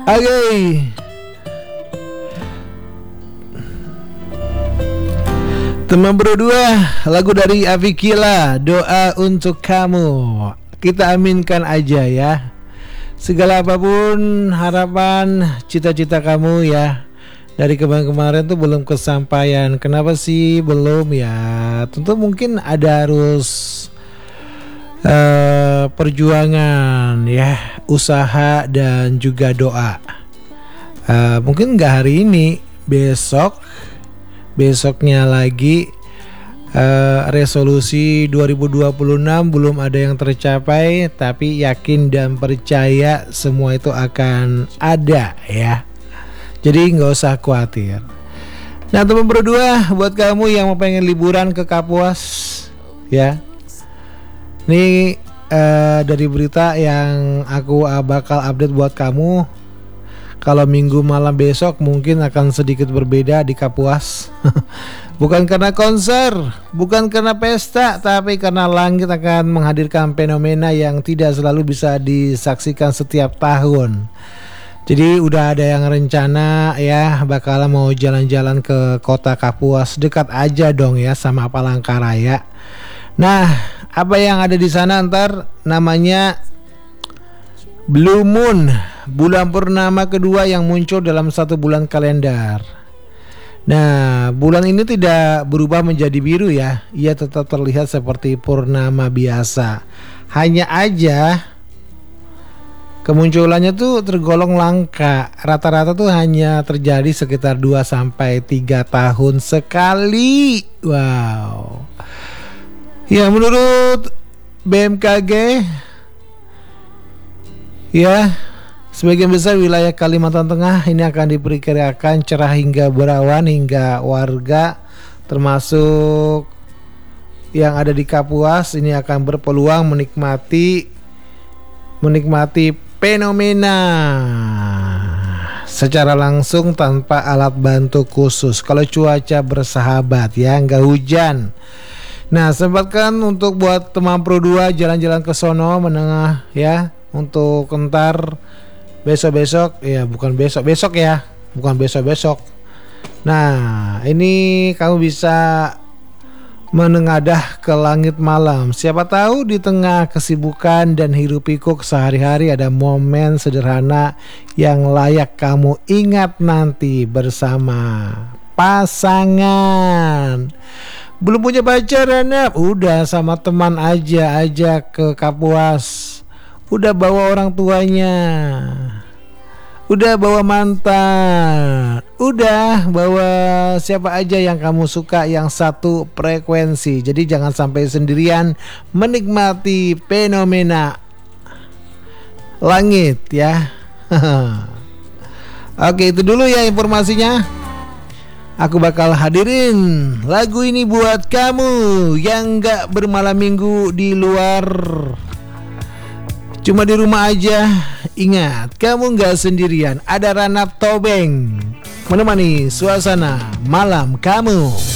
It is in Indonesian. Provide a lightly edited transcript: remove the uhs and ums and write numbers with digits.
Oke. Teman berdua, lagu dari Avikila, doa untuk kamu. Kita aminkan aja ya. Segala apapun harapan, cita-cita kamu ya. Dari kemarin-kemarin tuh belum kesampaian. Kenapa sih belum ya? Tentu mungkin ada harus perjuangan ya, usaha dan juga doa. Mungkin nggak hari ini, besoknya lagi. Resolusi 2026 belum ada yang tercapai, tapi yakin dan percaya semua itu akan ada ya. Jadi nggak usah khawatir. Nah teman berdua, buat kamu yang mau pengen liburan ke Kapuas ya, ini dari berita yang aku bakal update buat kamu. Kalau minggu malam besok mungkin akan sedikit berbeda di Kapuas. Bukan karena konser, bukan karena pesta, tapi karena langit akan menghadirkan fenomena yang tidak selalu bisa disaksikan setiap tahun. Jadi udah ada yang rencana ya, bakalan mau jalan-jalan ke kota Kapuas. Dekat aja dong ya sama Palangkaraya. Nah, apa yang ada di sana ntar namanya Blue Moon, bulan purnama kedua yang muncul dalam satu bulan kalender. Nah, bulan ini tidak berubah menjadi biru ya. Ia tetap terlihat seperti purnama biasa. Hanya aja kemunculannya tuh tergolong langka. Rata-rata tuh hanya terjadi sekitar 2-3 tahun sekali. Wow. Ya, menurut BMKG ya, sebagian besar wilayah Kalimantan Tengah ini akan diperkirakan cerah hingga berawan, hingga warga termasuk yang ada di Kapuas ini akan berpeluang menikmati fenomena secara langsung tanpa alat bantu khusus. Kalau cuaca bersahabat ya, nggak hujan. Nah, sempatkan untuk buat teman Pro 2 jalan-jalan ke sono menengah ya, untuk entar besok ya, bukan besok ya, bukan besok. Nah, ini kamu bisa menengadah ke langit malam. Siapa tahu di tengah kesibukan dan hiruk-pikuk sehari-hari ada momen sederhana yang layak kamu ingat nanti bersama pasangan. Belum punya pacar anak? Udah sama teman aja ke Kapuas. Udah bawa orang tuanya, udah bawa mantan, udah bawa siapa aja yang kamu suka yang satu frekuensi. Jadi jangan sampai sendirian menikmati fenomena langit ya. Oke, itu dulu ya informasinya. Aku bakal hadirin lagu ini buat kamu yang gak bermalam minggu di luar, cuma di rumah aja. Ingat, kamu gak sendirian. Ada Ranap Tobeng menemani suasana malam kamu.